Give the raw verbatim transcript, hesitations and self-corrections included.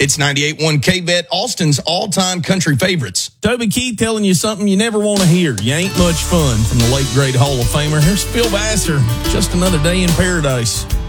It's ninety-eight point one K-Bet, Austin's all-time country favorites. Toby Keith telling you something you never want to hear. You ain't much fun. From the late, great Hall of Famer, here's Phil Vassar. Just another day in paradise.